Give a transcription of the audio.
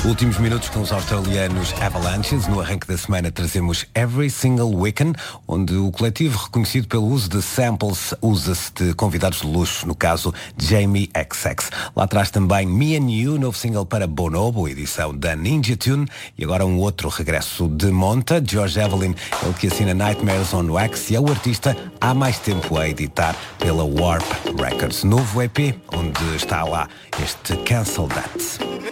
Últimos minutos com os australianos Avalanches. No arranque da semana trazemos Every Single Weekend, onde o coletivo, reconhecido pelo uso de samples, usa-se de convidados de luxo, no caso Jamie XX. Lá atrás também Me and You, novo single para Bonobo, edição da Ninja Tune, e agora um outro regresso de monta, George Evelyn, ele que assina Nightmares on Wax, e é o artista há mais tempo a editar pela Warp Records. Novo EP, onde está lá este Cancel That.